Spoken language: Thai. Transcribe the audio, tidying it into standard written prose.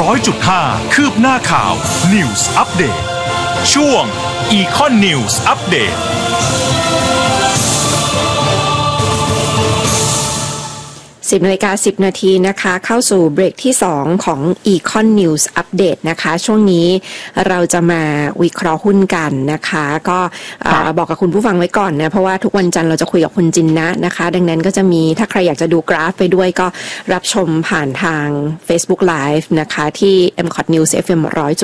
100.5 คืบหน้าข่าว News Update ช่วง Econ News Update 10:10 น.นะคะเข้าสู่เบรกที่2ของ Econ News Update นะคะช่วงนี้เราจะมาวิเคราะห์หุ้นกันนะคะก็บอกกับคุณผู้ฟังไว้ก่อนนะเพราะว่าทุกวันจันทร์เราจะคุยกับคุณจินนะนะคะดังนั้นก็จะมีถ้าใครอยากจะดูกราฟไปด้วยก็รับชมผ่านทาง Facebook Live นะคะที่ MCOT News FM